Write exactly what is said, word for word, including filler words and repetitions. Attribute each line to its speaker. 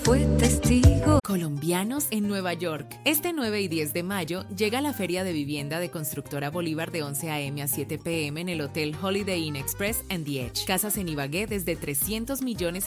Speaker 1: fue testigo.
Speaker 2: Colombianos en Nueva York. Este nueve y diez de mayo llega la Feria de Vivienda de Constructora Bolívar de once a eme a siete pe eme en el Hotel Holiday Inn Express and The Edge. Casas en Ibagué desde trescientos millones